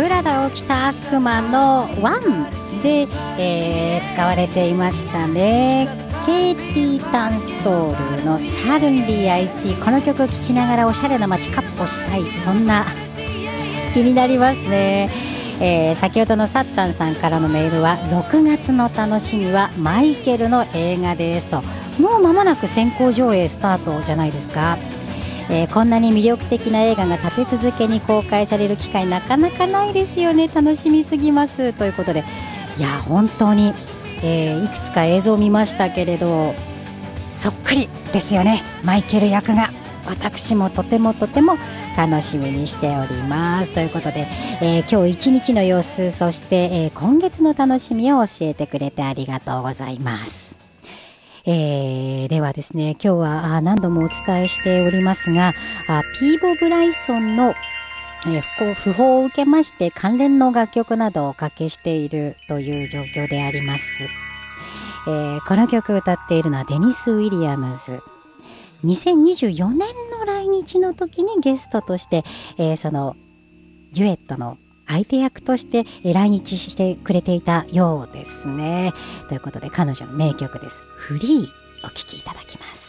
プラダを着た悪魔のワンで、使われていましたね。ケイティ・タンストールのサドンリー・アイシー。この曲を聴きながらおしゃれな街かっ歩したい、そんな気になりますね。先ほどのサッタンさんからのメールは、6月の楽しみはマイケルの映画ですと。もう間もなく先行上映スタートじゃないですか。こんなに魅力的な映画が立て続けに公開される機会なかなかないですよね。楽しみすぎますということで、いや本当に、いくつか映像を見ましたけれど、そっくりですよね、マイケル役が。私もとても楽しみにしておりますということで、今日一日の様子、そして、今月の楽しみを教えてくれてありがとうございます。ではですね、今日は何度もお伝えしておりますが、ピーボ・ブライソンの訃報を受けまして関連の楽曲などをおかけしているという状況であります。この曲を歌っているのはデニス・ウィリアムズ。2024年の来日の時にゲストとして、そのデュエットの相手役として来日してくれていたようですね。ということで彼女の名曲です。フリーお聴きいただきます。